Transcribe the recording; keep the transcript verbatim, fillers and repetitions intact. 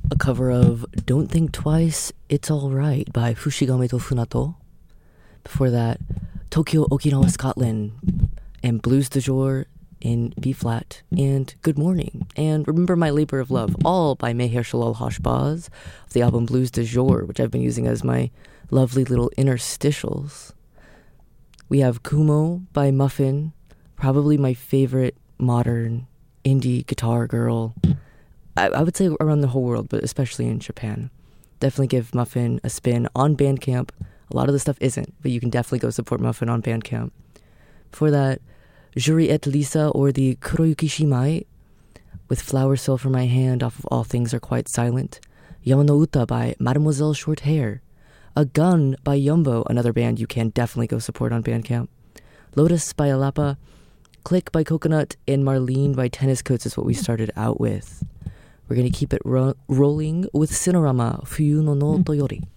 a cover of Don't Think Twice, It's Alright by Fushigame to Funato. Before that, Tokyo, Okinawa, Scotland, and Blues du Jour in B-flat, and Good Morning, and Remember My Labor of Love, all by Meher Shalal Hashbaz of the album Blues du Jour, which I've been using as my lovely little interstitials. We have Kumo by Muffin, probably my favorite modern indie guitar girl. I, I would say around the whole world, but especially in Japan. Definitely give Muffin a spin on Bandcamp. A lot of the stuff isn't, but you can definitely go support Muffin on Bandcamp. Before that, Juri et Lisa, or the Kuroyuki Shimai, with Flowers Fell From My Hand off of All Things Are Quite Silent. Yamano Uta by Mademoiselle Short Hair. A Gun by Yumbo, another band you can definitely go support on Bandcamp. Lotus by Alapa. Click by Coconut, and Marlene by Tennis Coats is what we started out with. We're going to keep it ro- rolling with Cinerama, Fuyu no no Toyori.